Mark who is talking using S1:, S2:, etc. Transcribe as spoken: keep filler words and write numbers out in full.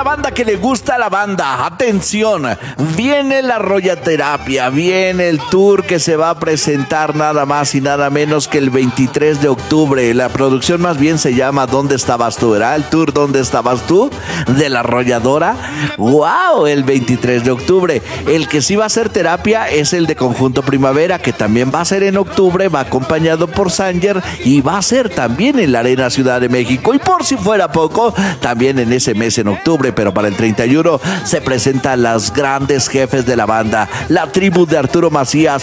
S1: la banda que le gusta a la banda, atención, viene la Rollaterapia, viene el tour que se va a presentar nada más y nada menos que el veintitrés de octubre. La producción más bien se llama ¿Dónde estabas tú? ¿Era el tour ¿Dónde estabas tú? De la Arrolladora. ¡Wow! El veintitrés de octubre. El que sí va a hacer terapia es el de Conjunto Primavera, que también va a ser en octubre, va acompañado por Sanger y va a ser también en la Arena Ciudad de México. Y por si fuera poco, también en ese mes en octubre, pero para el treinta y uno se presentan las grandes jefes de la banda, la tribu de Arturo Macías,